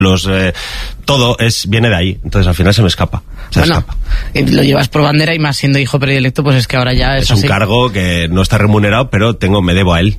todo viene de ahí, entonces al final se me escapa. Lo llevas por bandera y más siendo hijo predilecto, pues es que ahora ya es un cargo que no está remunerado, pero me debo a él.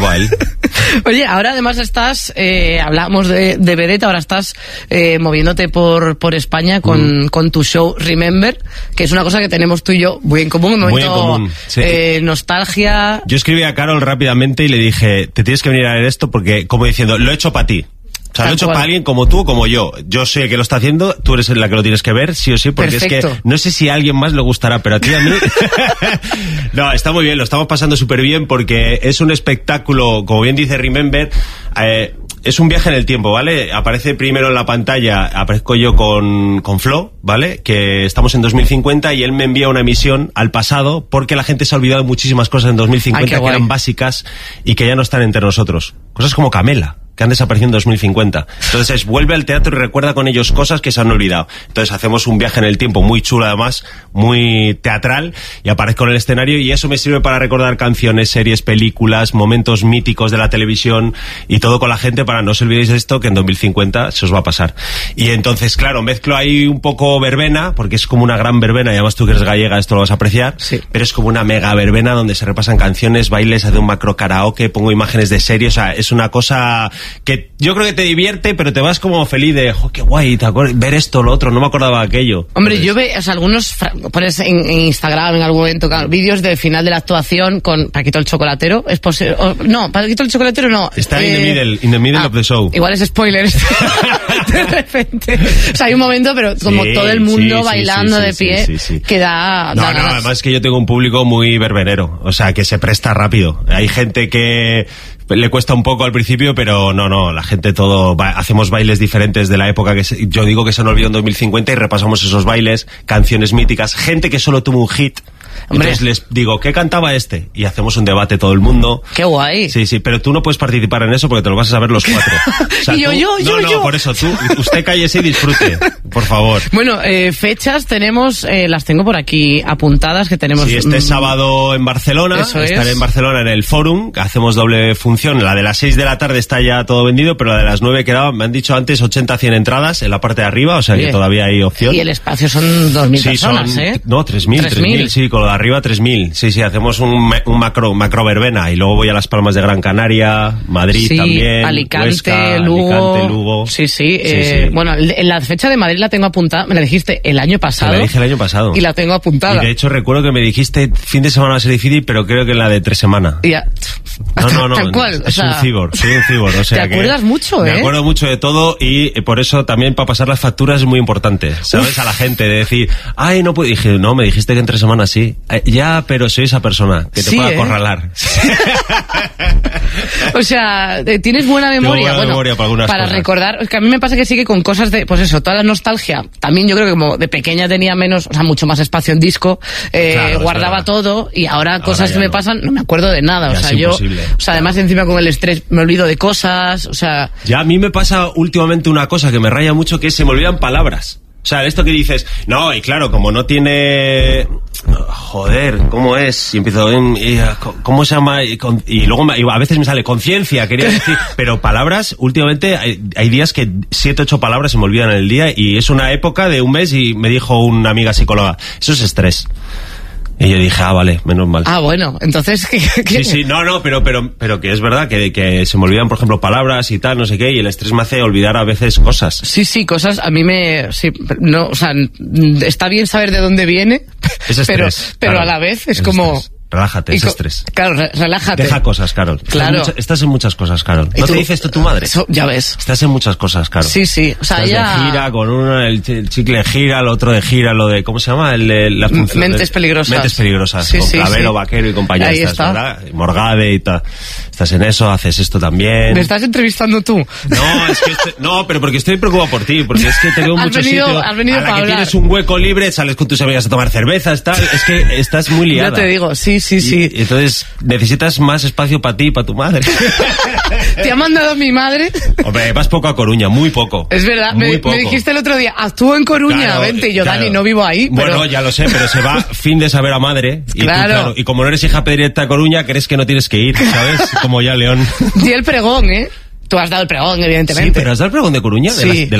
Oye, ahora además estás, hablamos de vedette, ahora estás moviéndote por España con tu show Remember, que es una cosa que tenemos tú y yo muy en común, un momento sí. Nostalgia. Yo escribí a Carol rápidamente y le dije, te tienes que venir a ver esto porque, como diciendo, lo he hecho para ti. O sea, lo he hecho para alguien como tú o como yo. Yo soy el que lo está haciendo, tú eres la que lo tienes que ver, sí o sí, porque Perfecto. Es que no sé si a alguien más le gustará, pero a ti y a mí... No, está muy bien, lo estamos pasando súper bien porque es un espectáculo, como bien dice Remember, es un viaje en el tiempo, ¿vale? Aparece primero en la pantalla, aparezco yo con Flo, ¿vale? Que estamos en 2050 y él me envía una emisión al pasado porque la gente se ha olvidado de muchísimas cosas en 2050 que eran básicas y que ya no están entre nosotros. Cosas como Camela, que han desaparecido en 2050. Entonces vuelve al teatro y recuerda con ellos cosas que se han olvidado. Entonces hacemos un viaje en el tiempo muy chulo, además, muy teatral, y aparezco en el escenario y eso me sirve para recordar canciones, series, películas, momentos míticos de la televisión y todo con la gente para no os olvidéis de esto, que en 2050 se os va a pasar. Y entonces, claro, mezclo ahí un poco verbena, porque es como una gran verbena, y además tú que eres gallega esto lo vas a apreciar, sí. Pero es como una mega verbena donde se repasan canciones, bailes, hace un macro karaoke, pongo imágenes de series, o sea, es una cosa que yo creo que te divierte, pero te vas como feliz de, qué guay, ver esto, lo otro, no me acordaba de aquello. Hombre, yo veo, o sea, algunos pones en Instagram en algún momento, claro, vídeos del final de la actuación con Paquito el Chocolatero, ¿es posible? No, Paquito el Chocolatero no. Está in the middle of the show. Igual es spoiler de repente. O sea, hay un momento, pero como todo el mundo bailando de pie, que da... No, además es que yo tengo un público muy verbenero, o sea, que se presta rápido. Hay gente que le cuesta un poco al principio, pero no, la gente hacemos bailes diferentes de la época que yo digo que se han olvidado en 2050 y repasamos esos bailes, canciones míticas, gente que solo tuvo un hit. Hombre. Entonces les digo, ¿qué cantaba este? Y hacemos un debate todo el mundo. ¡Qué guay! Sí, pero tú no puedes participar en eso porque te lo vas a saber los cuatro. O sea, y yo. Por eso, usted cállese y disfrute, por favor. Bueno, fechas tenemos, las tengo por aquí apuntadas, que tenemos... Sí, este sábado en Barcelona, estaré en Barcelona en el Fórum, hacemos doble función, la de las 6 de la tarde está ya todo vendido, pero la de las 9 quedaba, me han dicho antes, 80-100 entradas en la parte de arriba, o sea que todavía hay opción. Y el espacio son 2.000 personas, ¿eh? No, 3.000, sí, con lo de arriba 3.000, sí, hacemos un macro verbena y luego voy a Las Palmas de Gran Canaria, Madrid también, Alicante, Huesca, Lugo. Sí. Bueno, la fecha de Madrid la tengo apuntada, me la dijiste el año pasado. Me la dije el año pasado. Y la tengo apuntada. Y de hecho recuerdo que me dijiste fin de semana va a ser difícil, pero creo que en la de 3 semanas. Ya. No. Tal cual. Soy un cibor, o sea. Te acuerdas mucho, Me acuerdo mucho de todo y por eso también para pasar las facturas es muy importante, ¿sabes? A la gente, de decir, ay, no puedo. Dije, no, me dijiste que en 3 semanas sí. Ya, pero soy esa persona que te puede acorralar. O sea, tienes buena memoria. Memoria para algunas cosas. Recordar, es que a mí me pasa que sí que con cosas de, pues eso, toda la nostalgia. También yo creo que como de pequeña tenía menos, o sea, mucho más espacio en disco, guardaba todo y ahora cosas que me pasan, no me acuerdo de nada. Ya, o sea, además encima con el estrés me olvido de cosas, o sea... Ya a mí me pasa últimamente una cosa que me raya mucho, que se me olvidan palabras. O sea, esto que dices, no, y claro, como no tiene... Joder, ¿cómo es? Y empiezo, ¿cómo se llama? Y luego a veces me sale conciencia, quería decir, pero palabras, últimamente hay días que 7, 8 palabras se me olvidan en el día y es una época de un mes y me dijo una amiga psicóloga, eso es estrés. Y yo dije, vale, menos mal. Bueno, entonces... Sí, no, pero que es verdad que se me olvidan, por ejemplo, palabras y tal, no sé qué, y el estrés me hace olvidar a veces cosas. Sí, cosas, a mí no, o sea, está bien saber de dónde viene, pero a la vez es como... Estrés. Relájate, es estrés. Claro, relájate. Deja cosas, Carol. Claro. Estás en muchas cosas, Carol. ¿No te dice esto tu madre? Eso, ya ves. Estás en muchas cosas, Carol. Sí. O sea, estás de gira con uno, el chicle gira, el otro de gira, lo de, ¿cómo se llama? La función Mentes peligrosas. Mentes peligrosas. Sí, con Clavero, Vaquero y compañía. Ahí está. ¿Verdad? Morgade y tal. Estás en eso, haces esto también. ¿Me estás entrevistando tú? No, es que pero porque estoy preocupado por ti, porque es que te veo en muchos sitios. Has venido a la para que hablar. Tienes un hueco libre, sales con tus amigas a tomar cervezas, tal. Es que estás muy liada. Ya te digo, sí. Y entonces necesitas más espacio para ti y para tu madre. ¿Te ha mandado mi madre? Hombre, vas poco a Coruña, muy poco. Es verdad, me dijiste el otro día, actúo en Coruña, claro, vente, y yo, claro. Dani, no vivo ahí. Bueno, ya lo sé, pero se va fin de saber a madre. Y claro. Y como no eres hija predilecta de Coruña, crees que no tienes que ir, ¿sabes? Como ya León. Y el pregón, ¿eh? Tú has dado el pregón, evidentemente. Sí, pero has dado el pregón de Coruña, Sí. de